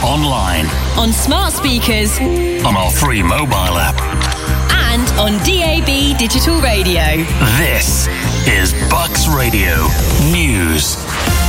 online, on smart speakers, on our free mobile app, and on DAB digital radio. This is Bucks Radio News.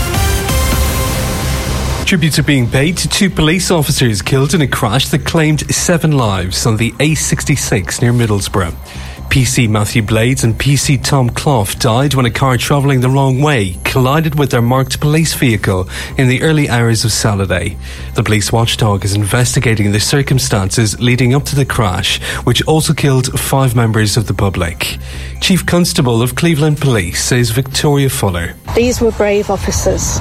Tributes are being paid to 2 police officers killed in a crash that claimed 7 lives on the A66 near Middlesbrough. PC Matthew Blades and PC Tom Clough died when a car travelling the wrong way collided with their marked police vehicle in the early hours of Saturday. The police watchdog is investigating the circumstances leading up to the crash, which also killed 5 members of the public. Chief Constable of Cleveland Police says Victoria Fuller. These were brave officers,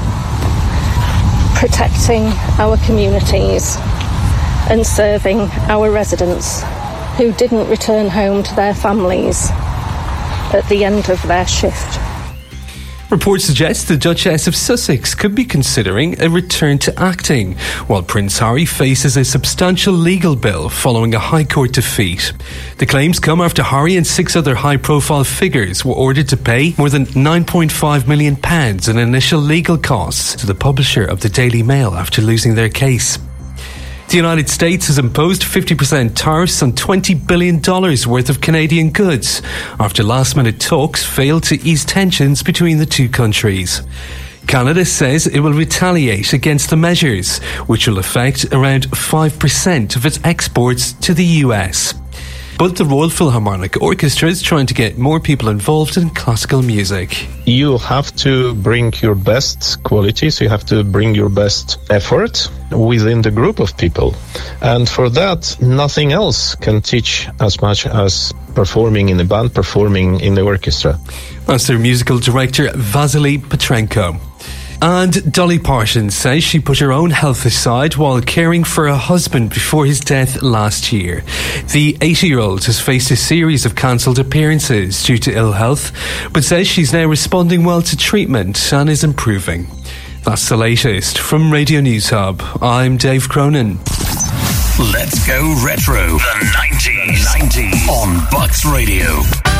protecting our communities and serving our residents who didn't return home to their families at the end of their shift. Reports suggest the Duchess of Sussex could be considering a return to acting, while Prince Harry faces a substantial legal bill following a High Court defeat. The claims come after Harry and 6 other high-profile figures were ordered to pay more than £9.5 million in initial legal costs to the publisher of the Daily Mail after losing their case. The United States has imposed 50% tariffs on $20 billion worth of Canadian goods after last-minute talks failed to ease tensions between the two countries. Canada says it will retaliate against the measures, which will affect around 5% of its exports to the US. But the Royal Philharmonic Orchestra is trying to get more people involved in classical music. You have to bring your best qualities, you have to bring your best effort within the group of people. And for that, nothing else can teach as much as performing in the band, performing in the orchestra. That's their musical director, Vasily Petrenko. And Dolly Parton says she put her own health aside while caring for her husband before his death last year. The 80-year-old has faced a series of cancelled appearances due to ill health, but says she's now responding well to treatment and is improving. That's the latest from Radio News Hub. I'm Dave Cronin. Let's go retro. The 90s on Bucks Radio.